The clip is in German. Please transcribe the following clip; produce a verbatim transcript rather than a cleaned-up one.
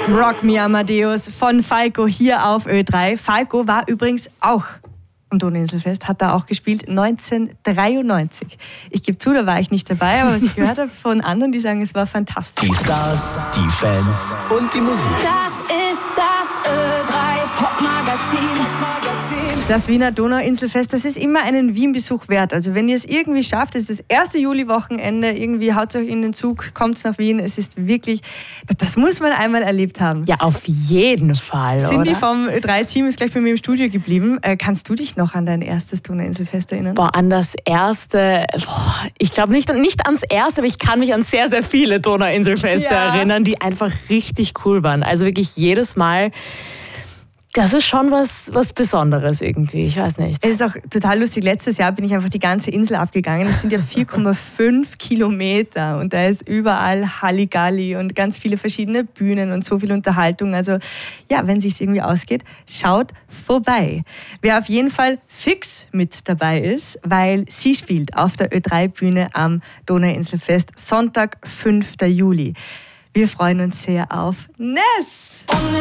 Rock Me Amadeus von Falco hier auf Ö drei. Falco war übrigens auch am Donauinselfest, hat da auch gespielt, neunzehnhundertdreiundneunzig. Ich gebe zu, da war ich nicht dabei, aber was ich gehört habe von anderen, die sagen, es war fantastisch. Die Stars, die Fans und die Musik. Das ist das Ö drei Popmagazin. Das Wiener Donauinselfest, das ist immer einen Wien-Besuch wert. Also wenn ihr es irgendwie schafft, es ist das erste Juli-Wochenende, irgendwie haut euch in den Zug, kommt nach Wien. Es ist wirklich, das muss man einmal erlebt haben. Ja, auf jeden Fall, Cindy oder? vom Ö drei Team ist gleich bei mir im Studio geblieben. Äh, kannst du dich noch an dein erstes Donauinselfest erinnern? Boah, an das erste, boah, ich glaube nicht, nicht ans erste, aber ich kann mich an sehr, sehr viele Donauinselfeste Ja. erinnern, die einfach richtig cool waren. Also wirklich jedes Mal. Das ist schon was, was Besonderes irgendwie, ich weiß nicht. Es ist auch total lustig. Letztes Jahr bin ich einfach die ganze Insel abgegangen. Das sind ja vier Komma fünf Kilometer und da ist überall Halligalli und ganz viele verschiedene Bühnen und so viel Unterhaltung. Also ja, wenn es sich irgendwie ausgeht, schaut vorbei. Wer auf jeden Fall fix mit dabei ist, weil sie spielt auf der Ö drei Bühne am Donauinselfest, Sonntag, fünfter Juli. Wir freuen uns sehr auf Ness!